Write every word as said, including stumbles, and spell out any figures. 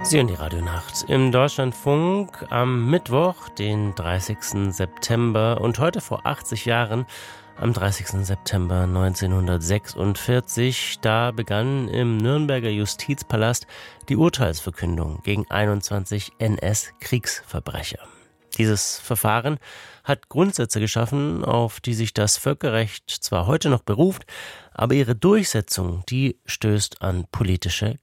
Sie hören die Radionacht im Deutschlandfunk am Mittwoch, den dreißigsten September. Und heute vor achtzig Jahren, am dreißigsten September neunzehnhundertsechsundvierzig, da begann im Nürnberger Justizpalast die Urteilsverkündung gegen einundzwanzig N S-Kriegsverbrecher. Dieses Verfahren hat Grundsätze geschaffen, auf die sich das Völkerrecht zwar heute noch beruft, aber ihre Durchsetzung, die stößt an politische